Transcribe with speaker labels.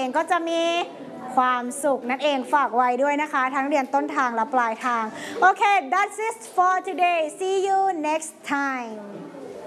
Speaker 1: องก็จะมีความสุขนั่นเองฝากไว้ด้วยนะคะทั้งเรียนต้นทางและปลายทางโอเค that's it for today see you next time